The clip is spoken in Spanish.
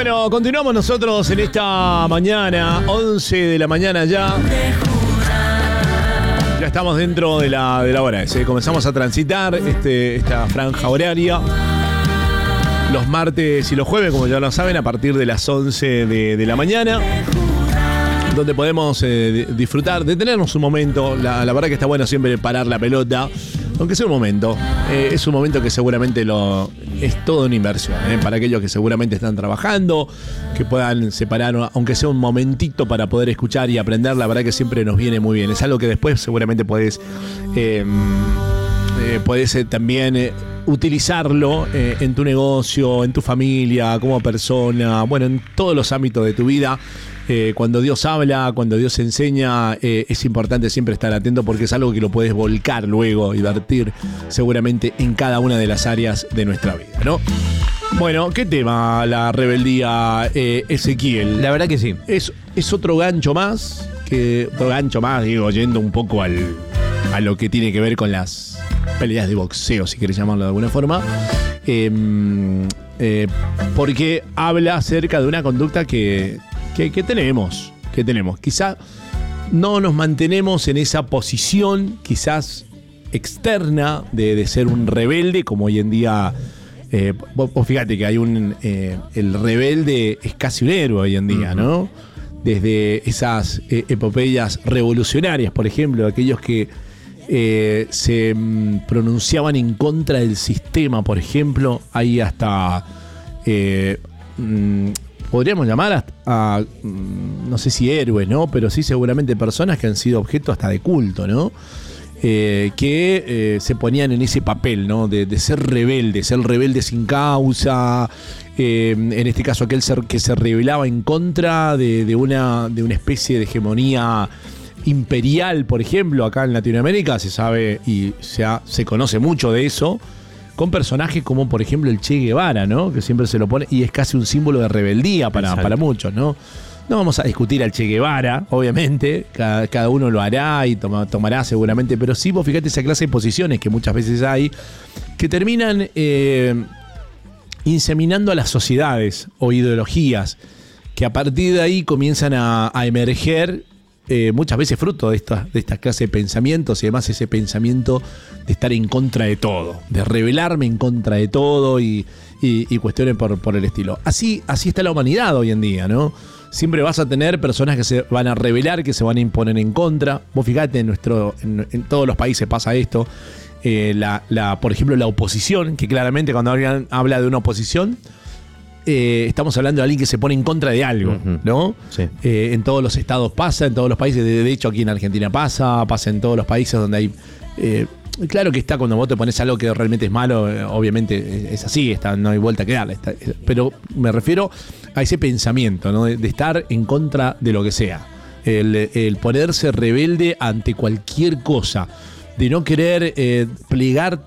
Bueno, continuamos nosotros en esta mañana, 11 de la mañana ya. Ya estamos dentro de la hora. Comenzamos a transitar esta franja horaria. Los martes y los jueves, como ya lo saben, a partir de las 11 de la mañana. Donde podemos disfrutar, detenernos un momento. La verdad que está bueno siempre parar la pelota. Aunque sea un momento. Es un momento que seguramente es toda una inversión. Para aquellos que seguramente están trabajando, que puedan separar, aunque sea un momentito para poder escuchar y aprender. La verdad que siempre nos viene muy bien. Es algo que después seguramente podés también utilizarlo en tu negocio, en tu familia, como persona, bueno, en todos los ámbitos de tu vida. Cuando Dios habla, cuando Dios enseña, es importante siempre estar atento porque es algo que lo puedes volcar luego y vertir seguramente en cada una de las áreas de nuestra vida, ¿no? Bueno, ¿qué tema la rebeldía, Ezequiel? La verdad que sí. Es otro gancho más, digo, yendo un poco a lo que tiene que ver con las peleas de boxeo, si querés llamarlo de alguna forma. Porque habla acerca de una conducta que tenemos. Quizá no nos mantenemos en esa posición, quizás externa, de ser un rebelde, como hoy en día. Vos fíjate que hay el rebelde es casi un héroe hoy en día, ¿no? Desde esas epopeyas revolucionarias, por ejemplo, aquellos que se pronunciaban en contra del sistema, por ejemplo, hay hasta podríamos llamar a no sé si héroes, ¿no? Pero sí seguramente personas que han sido objeto hasta de culto, ¿no? Que se ponían en ese papel, ¿no? De ser rebelde sin causa. En este caso, aquel ser que se rebelaba en contra de una especie de hegemonía imperial, por ejemplo. Acá en Latinoamérica se sabe y se conoce mucho de eso, con personajes como, por ejemplo, el Che Guevara, ¿no? Que siempre se lo pone, y es casi un símbolo de rebeldía para muchos, ¿no? No vamos a discutir al Che Guevara, obviamente, cada uno lo hará y tomará seguramente, pero sí, vos fíjate esa clase de posiciones que muchas veces hay, que terminan inseminando a las sociedades o ideologías, que a partir de ahí comienzan a emerger, muchas veces fruto de esta clase de pensamientos, y además ese pensamiento de estar en contra de todo, de rebelarme en contra de todo y cuestiones por el estilo. Así está la humanidad hoy en día, ¿no? Siempre vas a tener personas que se van a rebelar, que se van a imponer en contra. Vos fíjate, en todos los países pasa esto. Por ejemplo, la oposición, que claramente cuando alguien habla de una oposición, estamos hablando de alguien que se pone en contra de algo, ¿no? Sí. En todos los estados pasa, en todos los países, de hecho aquí en Argentina pasa en todos los países donde hay... claro que está, cuando vos te pones algo que realmente es malo, obviamente es así, no hay vuelta que darle. Pero me refiero a ese pensamiento, ¿no? De estar en contra de lo que sea. El ponerse rebelde ante cualquier cosa, de no querer plegarte